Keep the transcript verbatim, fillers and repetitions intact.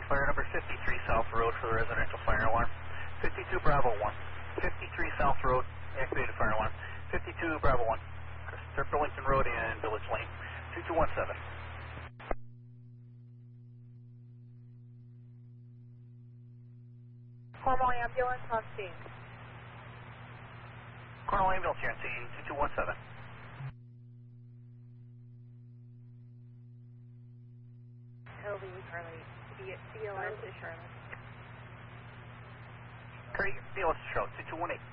Activated fire number fifty-three South Road for the residential fire alarm. fifty-two Bravo one. fifty-three South Road, activated fire alarm. fifty-two Bravo one. Christopher Burlington Road and Village Lane. two two one seven. Cornwall ambulance on scene. Cornwall ambulance here on scene two two one seven. L V Charlie. C L S to Charlotte. Curry, B L S to Charlotte, two two one eight.